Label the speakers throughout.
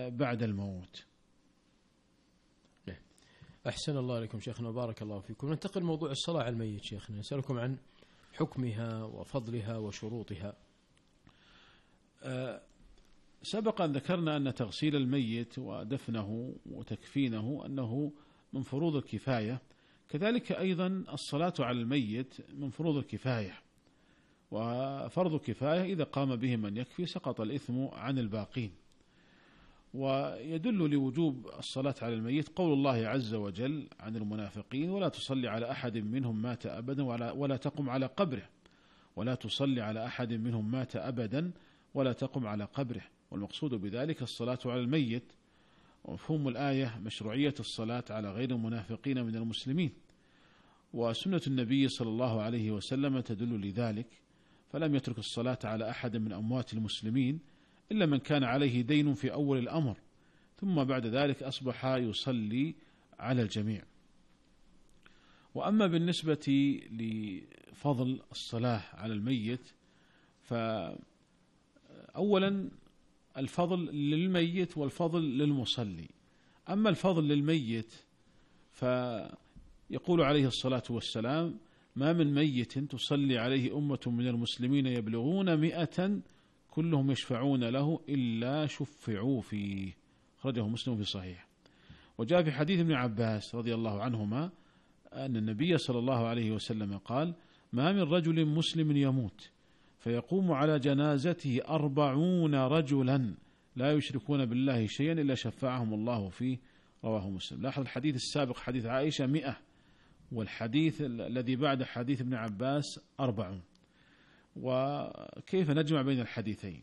Speaker 1: بعد الموت.
Speaker 2: أحسن الله عليكم شيخنا وبارك الله فيكم. ننتقل موضوع الصلاة على الميت شيخنا، نسألكم عن حكمها وفضلها وشروطها.
Speaker 1: سبق أن ذكرنا أن تغسيل الميت ودفنه وتكفينه أنه من فروض الكفاية، كذلك أيضا الصلاة على الميت من فروض الكفاية، وفرض الكفاية إذا قام به من يكفي سقط الإثم عن الباقين. ويدل لوجوب الصلاة على الميت قول الله عز وجل عن المنافقين: ولا تصلي على أحد منهم مات أبدا ولا تقم على قبره، ولا تصلي على أحد منهم مات أبدا ولا تقم على قبره. والمقصود بذلك الصلاة على الميت، ومفهوم الآية مشروعية الصلاة على غير المنافقين من المسلمين، وسنة النبي صلى الله عليه وسلم تدل لذلك، فلم يترك الصلاة على أحد من أموات المسلمين إلا من كان عليه دين في أول الأمر، ثم بعد ذلك أصبح يصلي على الجميع. وأما بالنسبة لفضل الصلاة على الميت، فأولا الفضل للميت والفضل للمصلي. أما الفضل للميت فيقول عليه الصلاة والسلام: ما من ميت تصلي عليه أمة من المسلمين يبلغون 100 كلهم يشفعون له إلا شفعوا فيه، أخرجه مسلم في صحيح. وجاء في حديث ابن عباس رضي الله عنهما أن النبي صلى الله عليه وسلم قال: ما من رجل مسلم يموت فيقوم على جنازته 40 رجلا لا يشركون بالله شيئا إلا شفعهم الله فيه، رواه مسلم. لاحظ الحديث السابق حديث عائشة 100، والحديث الذي بعد حديث ابن عباس 40. وكيف نجمع بين الحديثين؟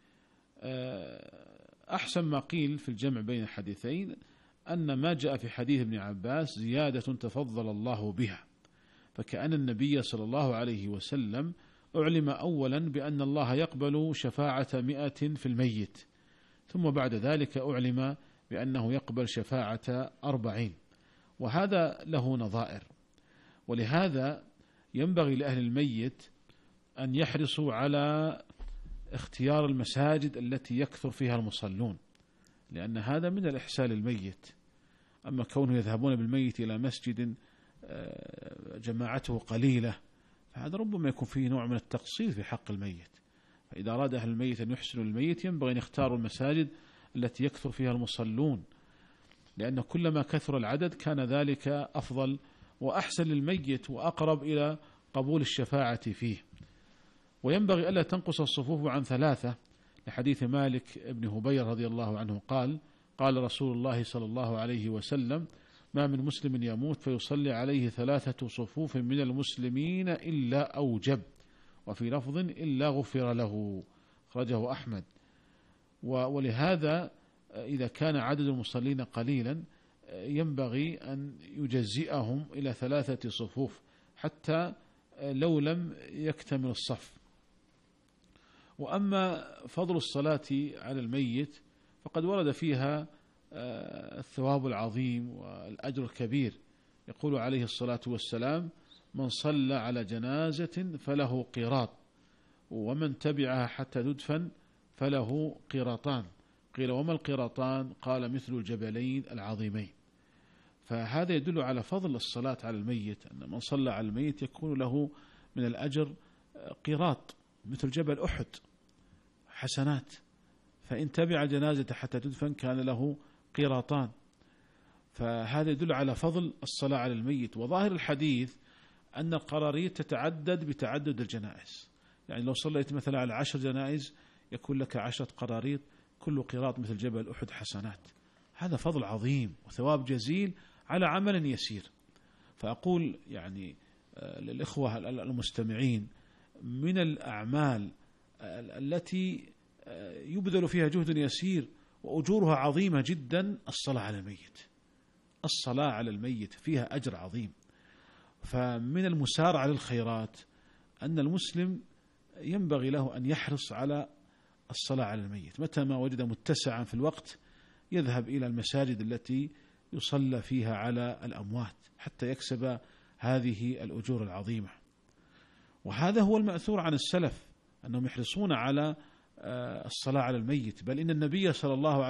Speaker 1: أحسن ما قيل في الجمع بين الحديثين أن ما جاء في حديث ابن عباس زيادة تفضل الله بها، فكأن النبي صلى الله عليه وسلم أعلم أولا بأن الله يقبل شفاعة 100 في الميت، ثم بعد ذلك أعلم بأنه يقبل شفاعة 40، وهذا له نظائر. ولهذا ينبغي لأهل الميت أن يحرصوا على اختيار المساجد التي يكثر فيها المصلون، لأن هذا من الإحسان للميت. أما كونه يذهبون بالميت إلى مسجد جماعته قليلة، فهذا ربما يكون فيه نوع من التقصير في حق الميت. فإذا أراد أهل الميت أن يحسنوا الميت ينبغي أن يختاروا المساجد التي يكثر فيها المصلون، لأن كلما كثر العدد كان ذلك أفضل وأحسن للميت وأقرب إلى قبول الشفاعة فيه. وينبغي ألا تنقص الصفوف عن 3، لحديث مالك بن هبير رضي الله عنه قال: قال رسول الله صلى الله عليه وسلم: ما من مسلم يموت فيصلي عليه 3 صفوف من المسلمين إلا أوجب، وفي لفظ إلا غفر له، أخرجه أحمد. ولهذا إذا كان عدد المصلين قليلا ينبغي أن يجزئهم إلى 3 صفوف حتى لو لم يكتمل الصف. وأما فضل الصلاة على الميت فقد ورد فيها الثواب العظيم والأجر الكبير. يقول عليه الصلاة والسلام: من صلى على جنازة فله قيراط، ومن تبعها حتى تدفن فله قيراطان. قيل: وما القيراطان؟ قال: مثل الجبلين العظيمين. فهذا يدل على فضل الصلاة على الميت، أن من صلى على الميت يكون له من الأجر قيراط مثل جبل أحد حسنات، فإن تبع جنازة حتى تدفن كان له قيراطان. فهذا يدل على فضل الصلاة على الميت. وظاهر الحديث أن القراريط تتعدد بتعدد الجنائز، يعني لو صليت مثلا على 10 جنائز يكون لك 10 قراريط، كل قيراط مثل جبل أحد حسنات. هذا فضل عظيم وثواب جزيل على عمل يسير. فأقول يعني للإخوة المستمعين: من الأعمال التي يبذل فيها جهد يسير وأجورها عظيمة جدا الصلاة على الميت. الصلاة على الميت فيها أجر عظيم. فمن المسارعة للخيرات أن المسلم ينبغي له أن يحرص على الصلاة على الميت، متى ما وجد متسعا في الوقت يذهب إلى المساجد التي يصلى فيها على الأموات حتى يكسب هذه الأجور العظيمة. وهذا هو المأثور عن السلف أنهم يحرصون على الصلاة على الميت، بل إن النبي صلى الله عليه